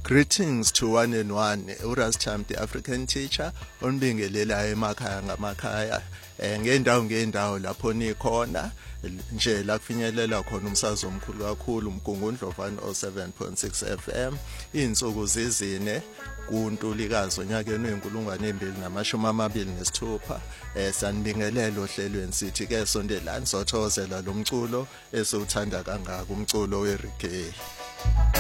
Greetings to one and one. Urastam, the African teacher, onibingelela emakhaya ngamakhaya ngeendawo lapho nikhona nje la kufinyelela khona umsakazo omkhulu kakhulu Mgungundlovane 07.6 FM insuku zizine kuNtulikazi onyakeni we-2026 sanibingelela ohlelweni sithi ke sondelani sothozela lo mculo esiwuthanda kangaka umculo wereggae.